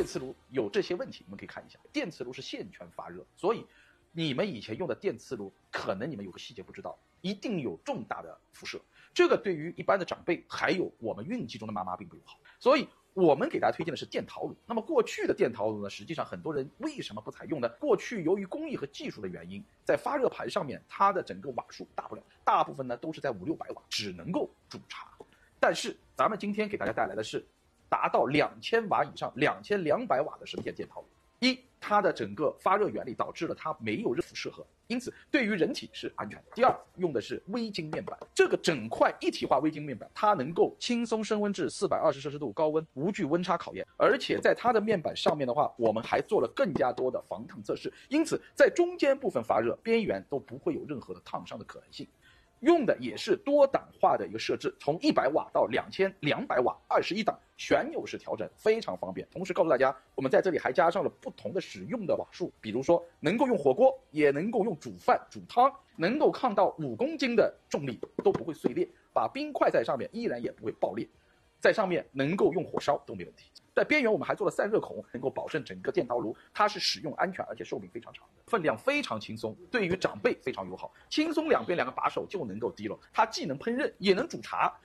磁炉有这些问题，你们可以看一下，电磁炉是线圈发热，所以你们以前用的电磁炉，可能你们有个细节不知道，一定有重大的辐射，这个对于一般的长辈，还有我们孕期中的妈妈并不友好，所以我们给大家推荐的是电陶炉。那么过去的电陶炉呢，实际上很多人为什么不采用呢？过去由于工艺和技术的原因，在发热盘上面，它的整个瓦数大不了，大部分呢都是在500-600瓦，只能够煮茶。但是咱们今天给大家带来的是达到2000瓦以上2200瓦的是电陶炉。它的整个发热原理导致了它没有热辐射核，因此对于人体是安全的。第二，用的是微晶面板，这个整块一体化微晶面板，它能够轻松升温至420摄氏度高温，无惧温差考验。而且在它的面板上面的话，我们还做了更加多的防烫测试，因此在中间部分发热，边缘都不会有任何的烫伤的可能性。用的也是多档化的一个设置，从100瓦到2200瓦，21档旋钮式调整，非常方便。同时告诉大家，我们在这里还加上了不同的使用的瓦数，比如说能够用火锅，也能够用煮饭煮汤，能够抗到5公斤的重力都不会碎裂，把冰块在上面依然也不会爆裂，在上面能够用火烧都没问题。在边缘我们还做了散热孔，能够保证整个电陶炉它是使用安全，而且寿命非常长的，分量非常轻松，对于长辈非常友好，轻松两边2个把手就能够提了。它既能烹饪也能煮茶，